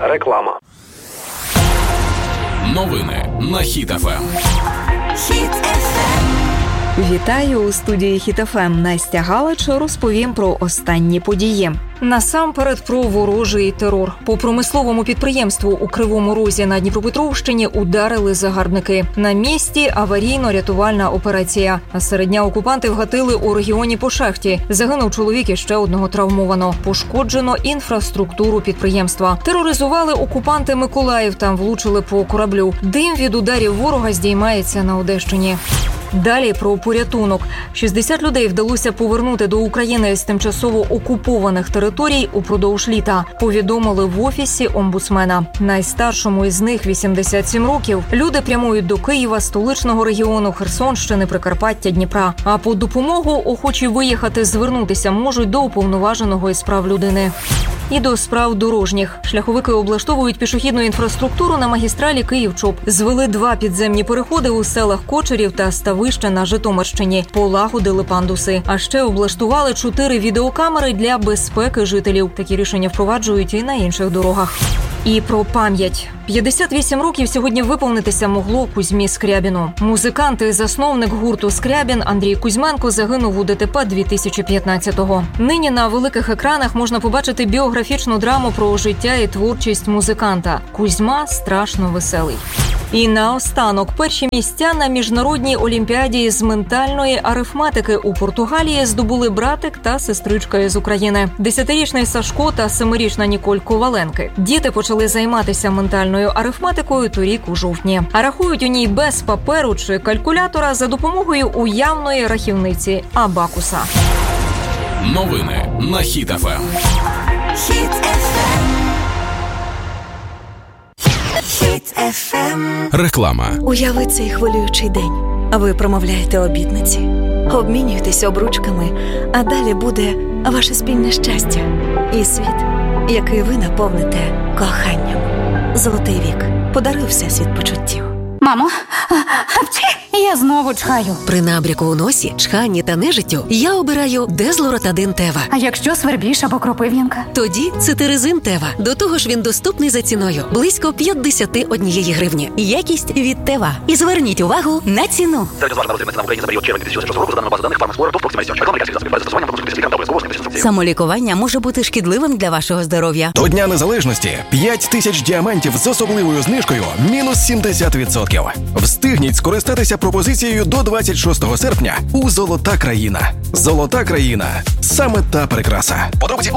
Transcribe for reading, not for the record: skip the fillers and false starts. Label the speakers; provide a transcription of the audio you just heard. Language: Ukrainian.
Speaker 1: Реклама.
Speaker 2: Новини на Хіт ФМ.
Speaker 3: Вітаю у студії Хіт ФМ. Настя Галич, розповім про останні події. Насамперед про ворожий терор. По промисловому підприємству у Кривому Розі на Дніпропетровщині ударили загарбники. На місці аварійно-рятувальна операція. А серед дня окупанти вгатили у регіоні по шахті. Загинув чоловік і ще одного травмовано. Пошкоджено інфраструктуру підприємства. Тероризували окупанти Миколаїв, там влучили по кораблю. Дим від ударів ворога здіймається на Одещині. Далі про порятунок. 60 людей вдалося повернути до України з тимчасово окупованих територій упродовж літа, повідомили в Офісі омбудсмена. Найстаршому із них 87 років. Люди прямують до Києва, столичного регіону, Херсонщини, Прикарпаття, Дніпра. А по допомогу охочі виїхати звернутися можуть до уповноваженого із прав людини. І до справ дорожніх. Шляховики облаштовують пішохідну інфраструктуру на магістралі Київ-Чоп. Звели 2 підземні переходи у селах Кочерів та Ставище на Житомирщині. Полагодили пандуси. А ще облаштували 4 відеокамери для безпеки жителів. Такі рішення впроваджують і на інших дорогах. І про пам'ять. 58 років сьогодні виповнитися могло Кузьмі Скрябіну. Музикант і засновник гурту «Скрябін» Андрій Кузьменко загинув у ДТП 2015-го. Нині на великих екранах можна побачити біографічну драму про життя і творчість музиканта. Кузьма страшно веселий. І наостанок перші місця на міжнародній олімпіаді з ментальної арифметики у Португалії здобули братик та сестричка із України. 10-річний Сашко та 7-річна Ніколь Коваленки. Діти почали займатися ментальною арифметикою торік у жовтні. А рахують у ній без паперу чи калькулятора за допомогою уявної рахівниці – абакуса.
Speaker 2: Новини на Хіт ФМ. Реклама.
Speaker 4: Уяви цей хвилюючий день. Ви промовляєте обітниці, обмінюєтесь обручками, а далі буде ваше спільне щастя і світ, який ви наповните коханням. Золотий вік. Подаруй всесвіт почуттів.
Speaker 5: Мамо, я знову чхаю.
Speaker 4: При набряку у носі, чханні та нежиттю я обираю Дезлоратадин Тева.
Speaker 5: А якщо свербіж або кропив'янка?
Speaker 4: Тоді Цитиризин Тева. До того ж він доступний за ціною. Близько 51 гривні. Якість від Тева. І зверніть увагу на ціну.
Speaker 6: Самолікування може бути шкідливим для вашого здоров'я.
Speaker 7: До Дня Незалежності 5000 діамантів з особливою знижкою мінус 70%. Встигніть скористатися пропозицією до 26 серпня у «Золота країна». «Золота країна» – саме та прикраса. Подробиці у